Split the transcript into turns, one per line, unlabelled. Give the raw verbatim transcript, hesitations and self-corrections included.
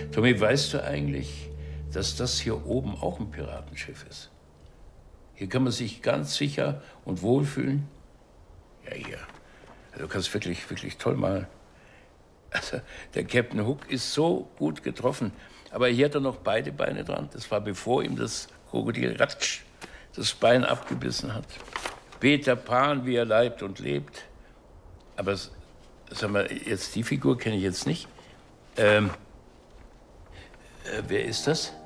Tommy, weißt du eigentlich, dass das hier oben auch ein Piratenschiff ist? Hier kann man sich ganz sicher und wohl fühlen. Ja, hier. Also, du kannst wirklich, wirklich toll malen. Also, der Captain Hook ist so gut getroffen. Aber hier hat er noch beide Beine dran. Das war bevor ihm das Krokodil Ratsch das Bein abgebissen hat. Peter Pan, wie er leibt und lebt. Aber sag mal, jetzt die Figur kenne ich jetzt nicht. Ähm, äh, wer ist das?